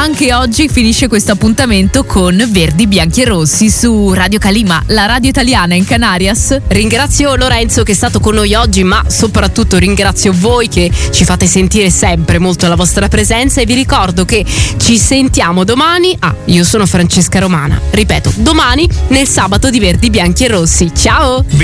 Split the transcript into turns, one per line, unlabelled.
Anche oggi finisce questo appuntamento con Verdi, Bianchi e Rossi su Radio Calima, la radio italiana in Canarias.
Ringrazio Lorenzo che è stato con noi oggi, ma soprattutto ringrazio voi che ci fate sentire sempre molto la vostra presenza, e vi ricordo che ci sentiamo domani. Io sono Francesca Romana, ripeto, domani nel sabato di Verdi, Bianchi e Rossi. Ciao!